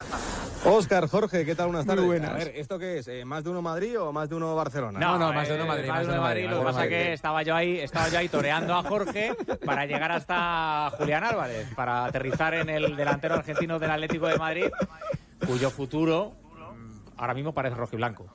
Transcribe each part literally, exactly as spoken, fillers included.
Óscar, Jorge, ¿qué tal? Buenas tardes. Muy buenas. A ver, ¿esto qué es? ¿Eh, ¿Más de uno Madrid o más de uno Barcelona? No, no, más de uno Madrid. Eh, más de uno Madrid. Lo que pasa es que estaba yo ahí, estaba yo ahí toreando a Jorge para llegar hasta Julián Álvarez, para aterrizar en el delantero argentino del Atlético de Madrid, cuyo futuro ahora mismo parece rojiblanco.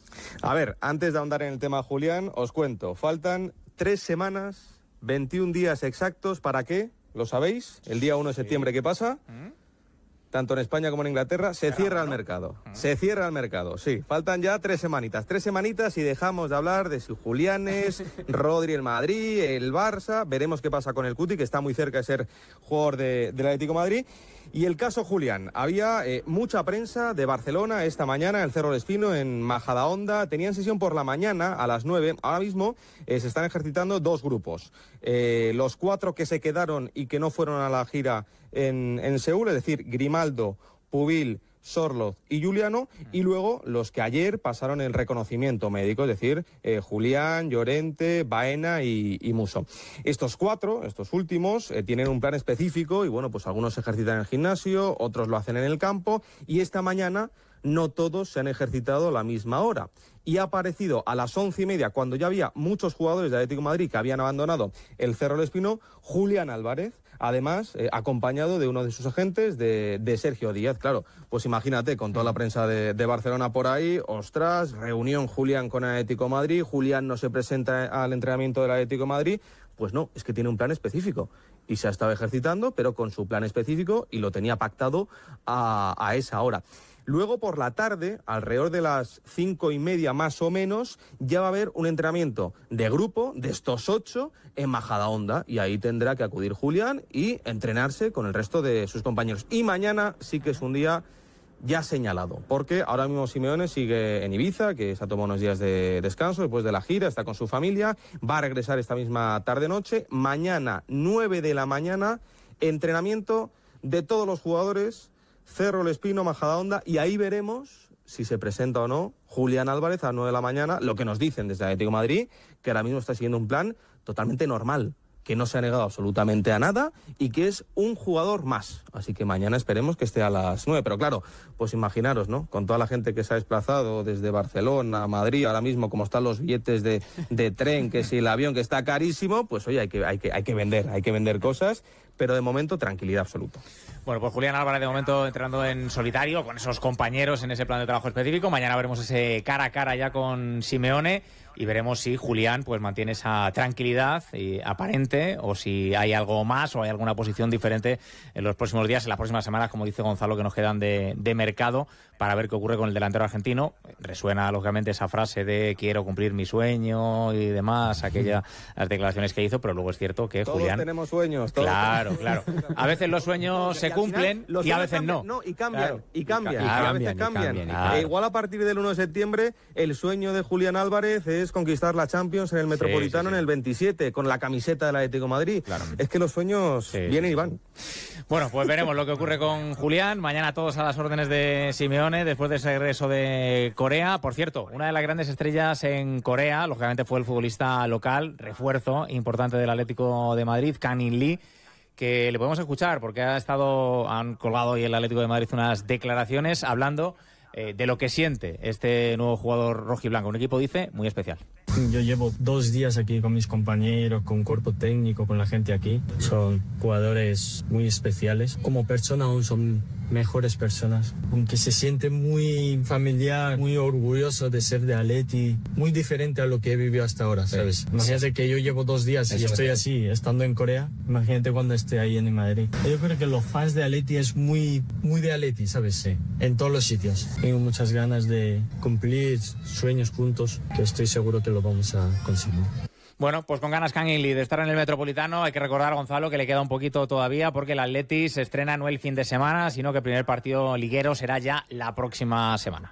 A ver, antes de ahondar en el tema Julián, os cuento. Faltan tres semanas, veintiún días exactos, ¿para qué? ¿Lo sabéis? El día uno de septiembre, ¿qué pasa? ¿Mm? Tanto en España como en Inglaterra, se cierra el mercado. Se cierra el mercado, sí. Faltan ya tres semanitas. Tres semanitas y dejamos de hablar de si Julianes, Rodri el Madrid, el Barça. Veremos qué pasa con el Cuti, que está muy cerca de ser jugador de, del Atlético de Madrid. Y el caso Julián. Había eh, mucha prensa de Barcelona esta mañana en el Cerro del Espino, en Majadahonda. Tenían sesión por la mañana a las nueve. Ahora mismo eh, se están ejercitando dos grupos. Eh, los cuatro que se quedaron y que no fueron a la gira en, en Seúl, es decir, Grimaldo, Pubil, Sorloz y Juliano, y luego los que ayer pasaron el reconocimiento médico, es decir, eh, Julián, Llorente, Baena y, y Musso. Estos cuatro, estos últimos, eh, tienen un plan específico y bueno, pues algunos se ejercitan en el gimnasio, otros lo hacen en el campo, y esta mañana no todos se han ejercitado a la misma hora. Y ha aparecido a las once y media, cuando ya había muchos jugadores de Atlético de Madrid que habían abandonado el Cerro del Espino, Julián Álvarez, además eh, acompañado de uno de sus agentes, de, de Sergio Díaz. Claro, pues imagínate, con toda la prensa de, de Barcelona por ahí, ostras, reunión Julián con el Atlético de Madrid, Julián no se presenta al entrenamiento del Atlético de Madrid. Pues no, es que tiene un plan específico y se ha estado ejercitando, pero con su plan específico, y lo tenía pactado a, a esa hora. Luego, por la tarde, alrededor de las cinco y media más o menos, ya va a haber un entrenamiento de grupo de estos ocho en Majadahonda, y ahí tendrá que acudir Julián y entrenarse con el resto de sus compañeros. Y mañana sí que es un día ya señalado, porque ahora mismo Simeone sigue en Ibiza, que se ha tomado unos días de descanso después de la gira, está con su familia, va a regresar esta misma tarde-noche. Mañana, nueve de la mañana, entrenamiento de todos los jugadores, Cerro el Espino, Majadahonda, y ahí veremos si se presenta o no Julián Álvarez a las nueve de la mañana, lo que nos dicen desde Atlético de Madrid, que ahora mismo está siguiendo un plan totalmente normal, que no se ha negado absolutamente a nada y que es un jugador más. Así que mañana esperemos que esté a las nueve. Pero claro, pues imaginaros, ¿no? Con toda la gente que se ha desplazado desde Barcelona a Madrid, ahora mismo como están los billetes de, de tren, que si el avión que está carísimo, pues oye, hay que, hay que, hay que vender, hay que vender cosas, pero de momento tranquilidad absoluta. Bueno, pues Julián Álvarez de momento entrenando en solitario con esos compañeros en ese plan de trabajo específico. Mañana veremos ese cara a cara ya con Simeone y veremos si Julián pues mantiene esa tranquilidad y aparente, o si hay algo más o hay alguna posición diferente en los próximos días, en las próximas semanas, como dice Gonzalo, que nos quedan de, de mercado, para ver qué ocurre con el delantero argentino. Resuena lógicamente esa frase de quiero cumplir mi sueño y demás, aquellas las declaraciones que hizo, pero luego es cierto que todos Julián... Todos tenemos sueños. Todos claro, claro. A veces los sueños se cumplen y, y a veces cambian, no. No, y cambian, claro. y cambian, Y, y, cambian, a veces y cambian. cambian, y cambian. E igual a partir del uno de septiembre, el sueño de Julián Álvarez es conquistar la Champions en el Metropolitano sí, sí, sí. en el veintisiete, con la camiseta del Atlético de Madrid. Claro. Es que los sueños sí, vienen sí, y van. Bueno, pues veremos lo que ocurre con Julián. Mañana todos a las órdenes de Simeone, después de ese regreso de Corea. Por cierto, una de las grandes estrellas en Corea, lógicamente, fue el futbolista local, refuerzo importante del Atlético de Madrid, Kang In-lee, que le podemos escuchar porque ha estado, han colgado hoy el Atlético de Madrid unas declaraciones hablando eh, de lo que siente este nuevo jugador rojiblanco. Un equipo, dice, muy especial. Yo llevo dos días aquí con mis compañeros, con cuerpo técnico, con la gente aquí. Son jugadores muy especiales. Como persona aún son mejores personas. Aunque se siente muy familiar, muy orgulloso de ser de Atleti. Muy diferente a lo que he vivido hasta ahora, ¿sabes? Sí. Imagínate que yo llevo dos días y estoy así, estando en Corea. Imagínate cuando esté ahí en Madrid. Yo creo que los fans de Atleti es muy, muy de Atleti, ¿sabes? Sí. En todos los sitios. Tengo muchas ganas de cumplir sueños juntos, que estoy seguro que lo vamos a conseguir. Bueno, pues con ganas Kang In-lee de estar en el Metropolitano. Hay que recordar, Gonzalo, que le queda un poquito todavía porque el Atleti se estrena no el fin de semana, sino que el primer partido liguero será ya la próxima semana.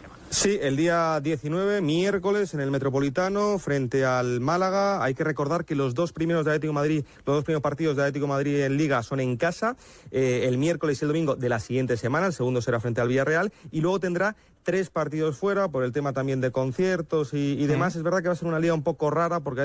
Sí, el día diecinueve, miércoles, en el Metropolitano, frente al Málaga. Hay que recordar que los dos primeros de Atlético de Madrid, los dos primeros partidos de Atlético de Madrid en Liga son en casa, eh, el miércoles y el domingo de la siguiente semana, el segundo será frente al Villarreal, y luego tendrá tres partidos fuera, por el tema también de conciertos y, y demás. Mm. Es verdad que va a ser una liga un poco rara, porque